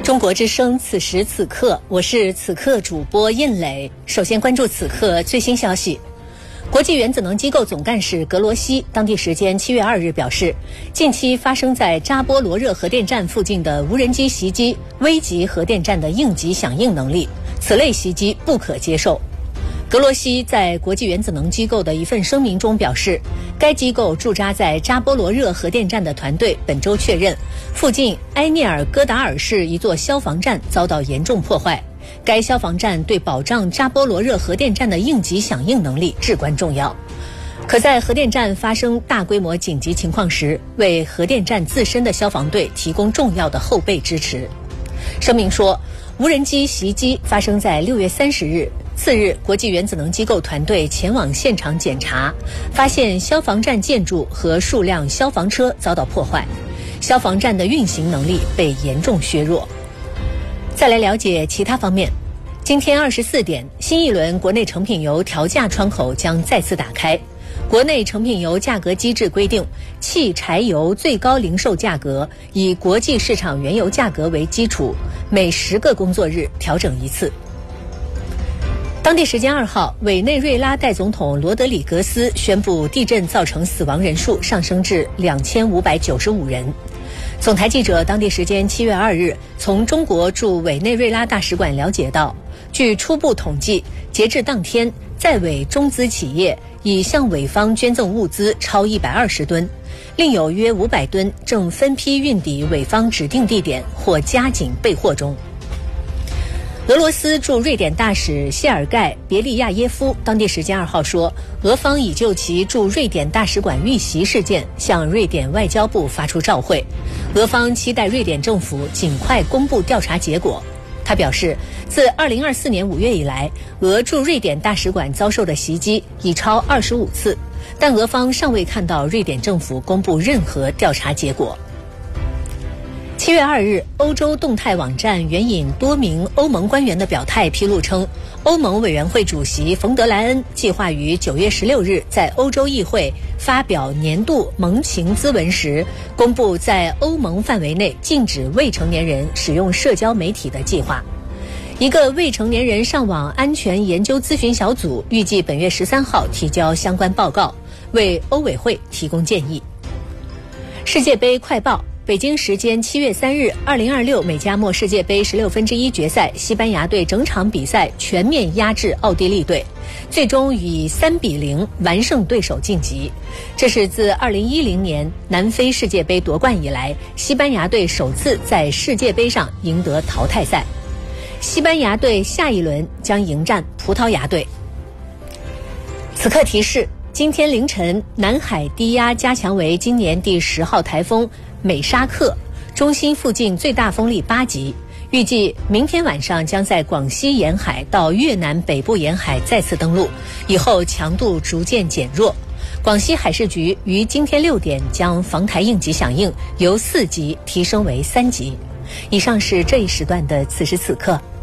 中国之声此时此刻，我是此刻主播印磊。首先关注此刻最新消息。国际原子能机构总干事格罗西当地时间7月2日表示，近期发生在扎波罗热核电站附近的无人机袭击危及核电站的应急响应能力，此类袭击不可接受。格罗西在国际原子能机构的一份声明中表示，该机构驻扎在扎波罗热核电站的团队本周确认，附近埃涅尔戈达尔市一座消防站遭到严重破坏。该消防站对保障扎波罗热核电站的应急响应能力至关重要，可在核电站发生大规模紧急情况时，为核电站自身的消防队提供重要的后备支持。声明说，无人机袭击发生在6月30日。次日，国际原子能机构团队前往现场检查，发现消防站建筑和数辆消防车遭到破坏，消防站的运行能力被严重削弱。再来了解其他方面。今天24点，新一轮国内成品油调价窗口将再次打开。国内成品油价格机制规定，汽柴油最高零售价格以国际市场原油价格为基础，每10个工作日调整一次。当地时间2号，委内瑞拉代总统罗德里格斯宣布，地震造成死亡人数上升至2595人。总台记者当地时间7月2日从中国驻委内瑞拉大使馆了解到，据初步统计，截至当天，在委中资企业已向委方捐赠物资超120吨，另有约500吨正分批运抵委方指定地点或加紧备货中。俄罗斯驻瑞典大使谢尔盖·别利亚耶夫当地时间2号说，俄方已就其驻瑞典大使馆遇袭事件向瑞典外交部发出照会，俄方期待瑞典政府尽快公布调查结果。他表示，自2024年5月以来，俄驻瑞典大使馆遭受的袭击已超25次，但俄方尚未看到瑞典政府公布任何调查结果。7月2日，欧洲动态网站援引多名欧盟官员的表态披露称，欧盟委员会主席冯德莱恩计划于9月16日在欧洲议会发表年度盟情咨文时，公布在欧盟范围内禁止未成年人使用社交媒体的计划。一个未成年人上网安全研究咨询小组预计本月13号提交相关报告，为欧委会提供建议。世界杯快报。北京时间7月3日，2026美加墨世界杯16分之一决赛，西班牙队整场比赛全面压制奥地利队，最终以3-0完胜对手晋级。这是自2010年南非世界杯夺冠以来，西班牙队首次在世界杯上赢得淘汰赛。西班牙队下一轮将迎战葡萄牙队。此刻提示，今天凌晨，南海低压加强为今年第10号台风美沙克，中心附近最大风力8级，预计明天晚上将在广西沿海到越南北部沿海再次登陆，以后强度逐渐减弱。广西海事局于今天6点将防台应急响应由4级提升为3级。以上是这一时段的此时此刻。